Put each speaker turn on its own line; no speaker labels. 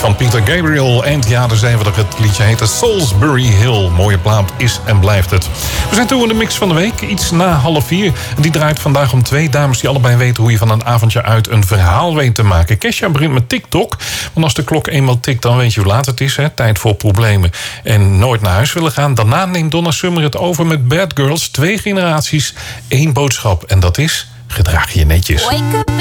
van Peter Gabriel. En ja, daar zijn we er. Het liedje heet Salisbury Hill. Mooie plaat is en blijft het. We zijn toe in de mix van de week. Iets na 3:30. Die draait vandaag om 2 dames die allebei weten hoe je van een avondje uit een verhaal weet te maken. Kesha begint met TikTok. Want als de klok eenmaal tikt, dan weet je hoe laat het is. Hè? Tijd voor problemen. En nooit naar huis willen gaan. Daarna neemt Donna Summer het over met Bad Girls. 2 generaties, 1 boodschap. En dat is: gedraag je netjes.
Wake up